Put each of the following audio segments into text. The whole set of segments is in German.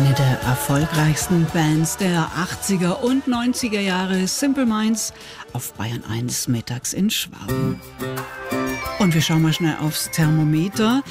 Eine der erfolgreichsten Bands der 80er und 90er Jahre, Simple Minds, auf Bayern 1 mittags in Schwaben. Und wir schauen mal schnell aufs Thermometer.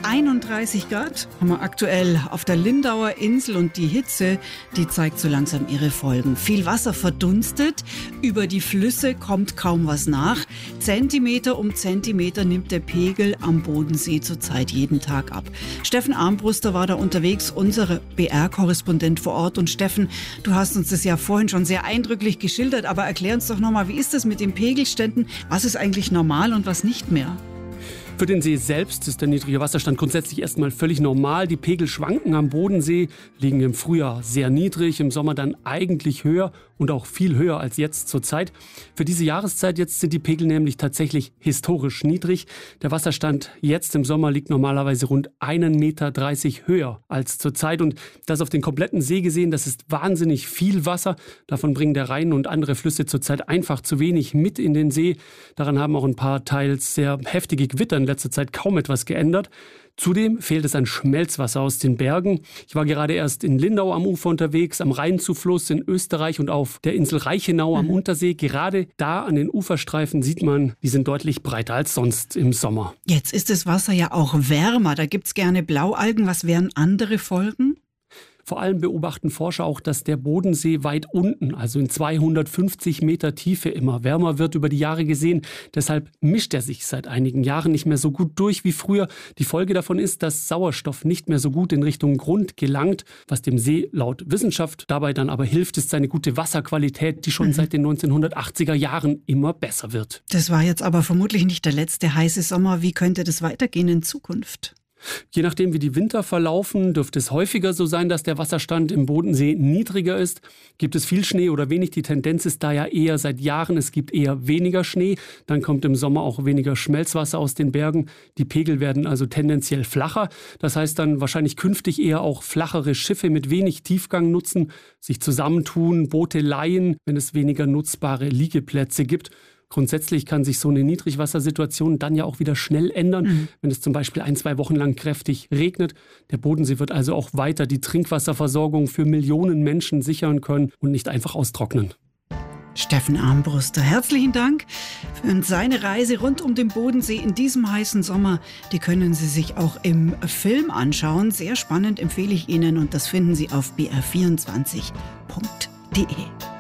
31 Grad haben wir aktuell auf der Lindauer Insel und die Hitze, die zeigt so langsam ihre Folgen. Viel Wasser verdunstet, über die Flüsse kommt kaum was nach. Zentimeter um Zentimeter nimmt der Pegel am Bodensee zurzeit jeden Tag ab. Steffen Armbruster war da unterwegs, unser BR-Korrespondent vor Ort. Und Steffen, du hast uns das ja vorhin schon sehr eindrücklich geschildert, aber erklär uns doch nochmal, wie ist das mit den Pegelständen? Was ist eigentlich normal und was nicht mehr? Für den See selbst ist der niedrige Wasserstand grundsätzlich erstmal völlig normal. Die Pegel schwanken am Bodensee, liegen im Frühjahr sehr niedrig, im Sommer dann eigentlich höher und auch viel höher als jetzt zur Zeit. Für diese Jahreszeit jetzt sind die Pegel nämlich tatsächlich historisch niedrig. Der Wasserstand jetzt im Sommer liegt normalerweise rund 1,30 Meter höher als zur Zeit. Und das auf den kompletten See gesehen, das ist wahnsinnig viel Wasser. Davon bringen der Rhein und andere Flüsse zurzeit einfach zu wenig mit in den See. Daran haben auch ein paar teils sehr heftige Gewitter in letzter Zeit kaum etwas geändert. Zudem fehlt es an Schmelzwasser aus den Bergen. Ich war gerade erst in Lindau am Ufer unterwegs, am Rheinzufluss in Österreich und auf der Insel Reichenau am Untersee. Gerade da an den Uferstreifen sieht man, die sind deutlich breiter als sonst im Sommer. Jetzt ist das Wasser ja auch wärmer, da gibt's gerne Blaualgen. Was wären andere Folgen? Vor allem beobachten Forscher auch, dass der Bodensee weit unten, also in 250 Meter Tiefe, immer wärmer wird über die Jahre gesehen. Deshalb mischt er sich seit einigen Jahren nicht mehr so gut durch wie früher. Die Folge davon ist, dass Sauerstoff nicht mehr so gut in Richtung Grund gelangt. Was dem See laut Wissenschaft dabei dann aber hilft, ist seine gute Wasserqualität, die schon seit den 1980er Jahren immer besser wird. Das war jetzt aber vermutlich nicht der letzte heiße Sommer. Wie könnte das weitergehen in Zukunft? Je nachdem, wie die Winter verlaufen, dürfte es häufiger so sein, dass der Wasserstand im Bodensee niedriger ist. Gibt es viel Schnee oder wenig? Die Tendenz ist da ja eher seit Jahren, es gibt eher weniger Schnee. Dann kommt im Sommer auch weniger Schmelzwasser aus den Bergen. Die Pegel werden also tendenziell flacher. Das heißt dann wahrscheinlich künftig eher auch flachere Schiffe mit wenig Tiefgang nutzen, sich zusammentun, Boote leihen, wenn es weniger nutzbare Liegeplätze gibt. Grundsätzlich kann sich so eine Niedrigwassersituation dann ja auch wieder schnell ändern, wenn es zum Beispiel 1-2 Wochen lang kräftig regnet. Der Bodensee wird also auch weiter die Trinkwasserversorgung für Millionen Menschen sichern können und nicht einfach austrocknen. Steffen Armbruster, herzlichen Dank für seine Reise rund um den Bodensee in diesem heißen Sommer. Die können Sie sich auch im Film anschauen. Sehr spannend, empfehle ich Ihnen, und das finden Sie auf br24.de.